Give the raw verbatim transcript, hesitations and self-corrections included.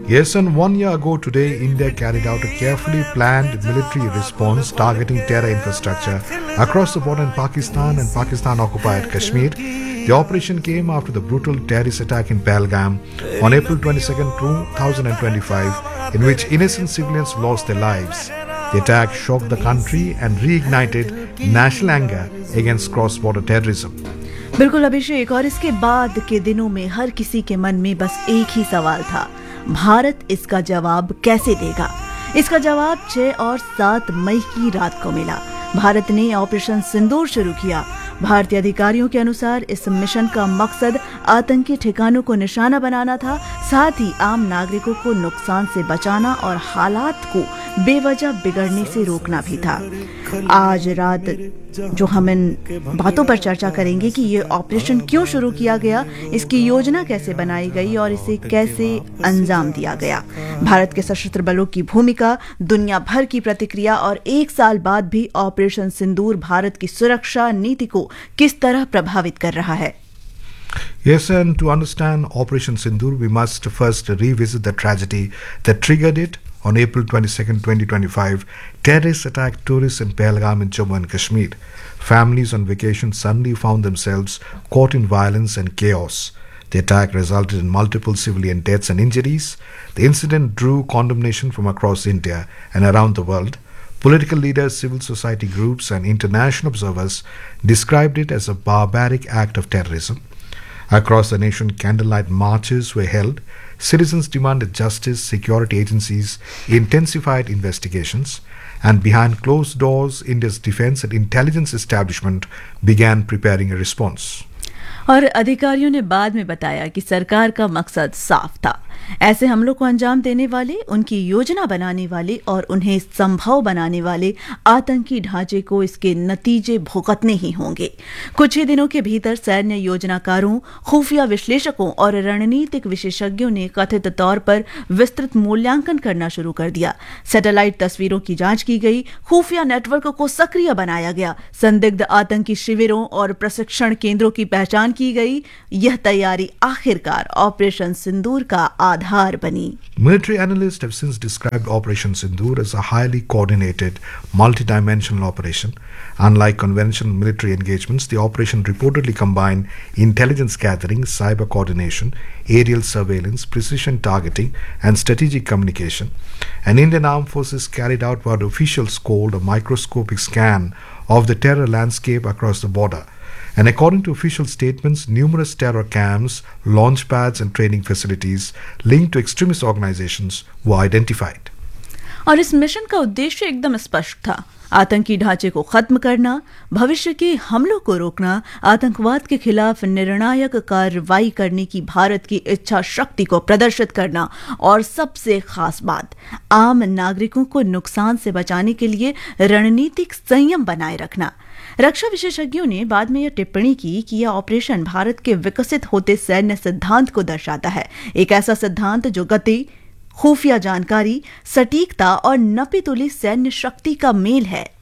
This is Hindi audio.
Yes, and one year ago today, India carried out a carefully planned military response targeting terror infrastructure across the border in Pakistan and Pakistan-occupied Kashmir. The operation came after the brutal terrorist attack in Pahalgam on April twenty-second, twenty twenty-five, in which innocent civilians lost their lives. The attack shocked the country and reignited national anger against cross-border terrorism. बिल्कुल अभिषेक, और इसके बाद के दिनों में हर किसी के मन में बस एक ही सवाल था, भारत इसका जवाब कैसे देगा। इसका जवाब छह और सात मई की रात को मिला। भारत ने ऑपरेशन सिंदूर शुरू किया। भारतीय अधिकारियों के अनुसार इस मिशन का मकसद आतंकी ठिकानों को निशाना बनाना था, साथ ही आम नागरिकों को नुकसान से बचाना और हालात को बेवजह बिगड़ने से रोकना भी था। आज रात जो हम इन बातों पर चर्चा करेंगे कि ये ऑपरेशन क्यों शुरू किया गया, इसकी योजना कैसे बनाई गई और इसे कैसे अंजाम दिया गया, भारत के सशस्त्र बलों की भूमिका, दुनिया भर की प्रतिक्रिया और एक साल बाद भी ऑपरेशन सिंदूर भारत की सुरक्षा नीति को किस तरह प्रभावित कर रहा है। Yes, and to understand Operation Sindoor, we must first revisit the tragedy that triggered it. On April twenty-second, twenty twenty-five, terrorists attacked tourists in Pahalgam in Jammu and Kashmir. Families on vacation suddenly found themselves caught in violence and chaos. The attack resulted in multiple civilian deaths and injuries. The incident drew condemnation from across India and around the world. Political leaders, civil society groups, and international observers described it as a barbaric act of terrorism. Across the nation, candlelight marches were held. Citizens demanded justice, security agencies intensified investigations, and behind closed doors, India's defense and intelligence establishment began preparing a response. और अधिकारियों ने बाद में बताया कि सरकार का मकसद साफ था, ऐसे हमलों को अंजाम देने वाले, उनकी योजना बनाने वाले और उन्हें संभव बनाने वाले आतंकी ढांचे को इसके नतीजे भुगतने ही होंगे। कुछ ही दिनों के भीतर सैन्य योजनाकारों, खुफिया विश्लेषकों और रणनीतिक विशेषज्ञों ने कथित तौर पर विस्तृत मूल्यांकन करना शुरू कर दिया। सैटेलाइट तस्वीरों की जांच की गई, खुफिया नेटवर्क को सक्रिय बनाया गया, संदिग्ध आतंकी शिविरों और प्रशिक्षण केंद्रों की पहचान की गई। यह तैयारी आखिरकार ऑपरेशन सिंदूर का आधार बनी। Military analysts have since described Operation Sindoor as a highly coordinated, multidimensional operation. Unlike conventional military engagements, the operation reportedly combined intelligence gathering, cyber coordination, aerial surveillance, precision targeting, and strategic communication. And Indian Armed Forces carried out what officials called a microscopic scan of the terror landscape across the border. And according to official statements, numerous terror camps, launch pads and training facilities linked to extremist organizations were identified. और इस मिशन का उद्देश्य एकदम स्पष्ट था, आतंकी ढांचे को खत्म करना, भविष्य के हमलों को रोकना, आतंकवाद के खिलाफ निर्णायक कार्रवाई करने की भारत की इच्छा शक्ति को प्रदर्शित करना और सबसे खास बात, आम नागरिकों को नुकसान से बचाने के लिए रणनीतिक संयम बनाए रखना। रक्षा विशेषज्ञों ने बाद में यह टिप्पणी की कि यह ऑपरेशन भारत के विकसित होते सैन्य सिद्धांत को दर्शाता है, एक ऐसा सिद्धांत जो गति, खुफिया जानकारी, सटीकता और नपी तुली सैन्य शक्ति का मेल है।